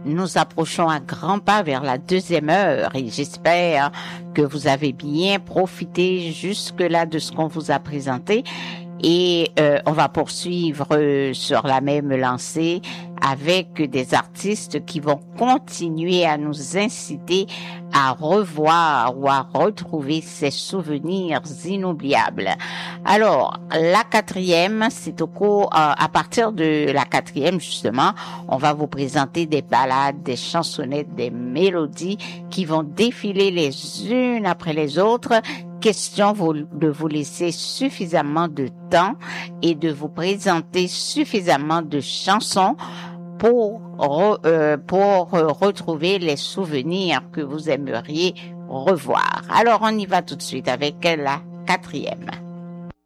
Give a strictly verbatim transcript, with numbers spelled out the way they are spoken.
nous approchons à grands pas vers la deuxième heure et j'espère que vous avez bien profité jusque-là de ce qu'on vous a présenté. Et euh, on va poursuivre euh, sur la même lancée avec des artistes qui vont continuer à nous inciter à revoir ou à retrouver ces souvenirs inoubliables. Alors, la quatrième, c'est au cours, euh, à partir de la quatrième justement, on va vous présenter des ballades, des chansonnettes, des mélodies qui vont défiler les unes après les autres. Question de vous laisser suffisamment de temps et de vous présenter suffisamment de chansons pour, re, euh, pour retrouver les souvenirs que vous aimeriez revoir. Alors, on y va tout de suite avec la quatrième.